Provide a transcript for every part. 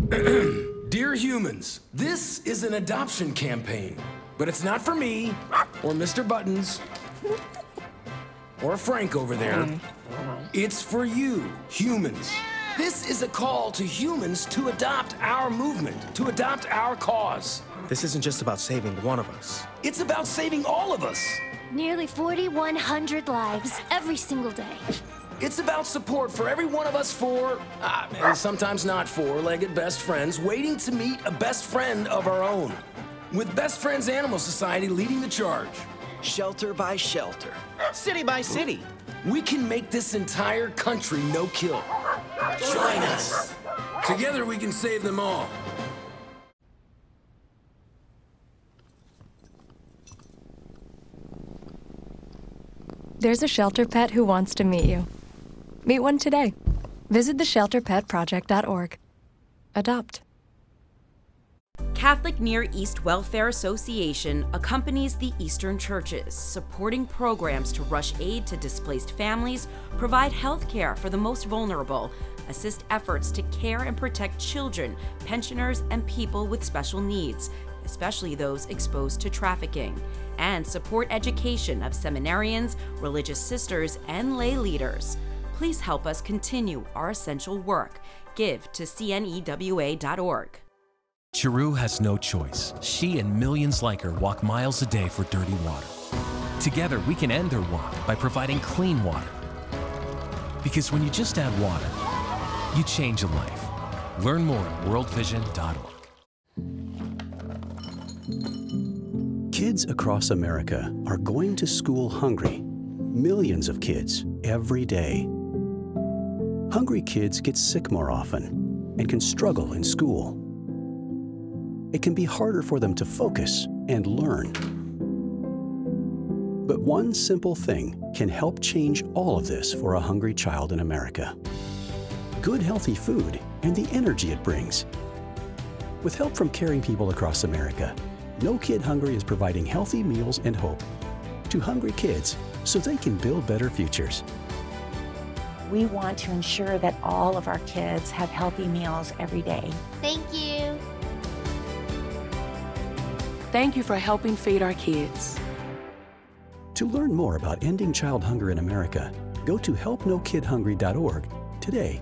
Dear humans, this is an adoption campaign, but it's not for me, or Mr. Buttons, or Frank over there. It's for you, humans. This is a call to humans to adopt our movement, to adopt our cause. This isn't just about saving one of us. It's about saving all of us. Nearly 4,100 lives every single day. It's about support for every one of us four, and sometimes not four-legged best friends, waiting to meet a best friend of our own. With Best Friends Animal Society leading the charge. Shelter by shelter, city by city. We can make this entire country no-kill. Join us. Together we can save them all. There's a shelter pet who wants to meet you. Meet one today. Visit theshelterpetproject.org. Adopt. Catholic Near East Welfare Association accompanies the Eastern churches, supporting programs to rush aid to displaced families, provide health care for the most vulnerable, assist efforts to care and protect children, pensioners, and people with special needs, especially those exposed to trafficking, and support education of seminarians, religious sisters, and lay leaders. Please help us continue our essential work. Give to cnewa.org. Chiru has no choice. She and millions like her walk miles a day for dirty water. Together, we can end their walk by providing clean water. Because when you just add water, you change a life. Learn more at worldvision.org. Kids across America are going to school hungry. Millions of kids every day. Hungry kids get sick more often and can struggle in school. It can be harder for them to focus and learn. But one simple thing can help change all of this for a hungry child in America. Good, healthy food and the energy it brings. With help from caring people across America, No Kid Hungry is providing healthy meals and hope to hungry kids so they can build better futures. We want to ensure that all of our kids have healthy meals every day. Thank you. Thank you for helping feed our kids. To learn more about ending child hunger in America, go to helpnokidhungry.org today.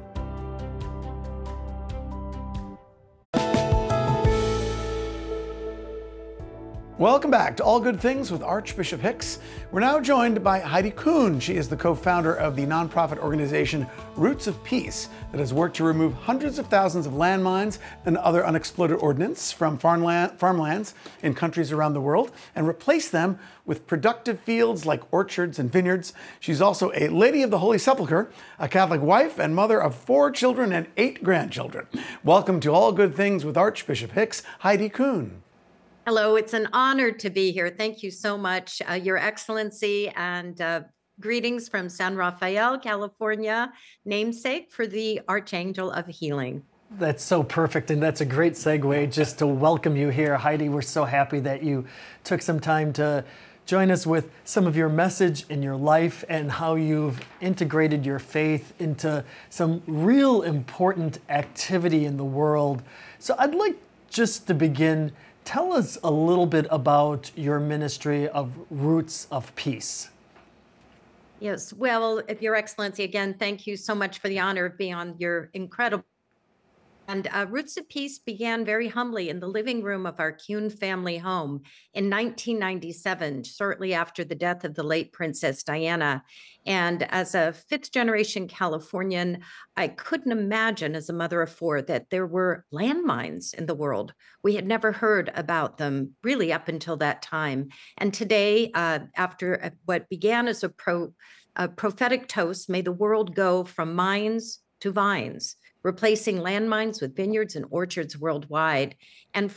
Welcome back to All Good Things with Archbishop Hicks. We're now joined by Heidi Kuhn. She is the co-founder of the nonprofit organization Roots of Peace that has worked to remove hundreds of thousands of landmines and other unexploded ordnance from farmlands in countries around the world and replace them with productive fields like orchards and vineyards. She's also a Lady of the Holy Sepulchre, a Catholic wife and mother of 4 children and 8 grandchildren. Welcome to All Good Things with Archbishop Hicks, Heidi Kuhn. Hello, it's an honor to be here. Thank you so much, Your Excellency, and greetings from San Rafael, California, namesake for the Archangel of Healing. That's so perfect, and that's a great segue just to welcome you here, Heidi. We're so happy that you took some time to join us with some of your message in your life and how you've integrated your faith into some real important activity in the world. So I'd like just to begin, tell us a little bit about your ministry of Roots of Peace. Yes, well, Your Excellency, again, thank you so much for the honor of being on your incredible. And Roots of Peace began very humbly in the living room of our Kuhn family home in 1997, shortly after the death of the late Princess Diana. And as a 5th-generation Californian, I couldn't imagine, as a mother of 4, that there were landmines in the world. We had never heard about them really up until that time. And today, after what began as a prophetic toast, may the world go from mines to vines, replacing landmines with vineyards and orchards worldwide. And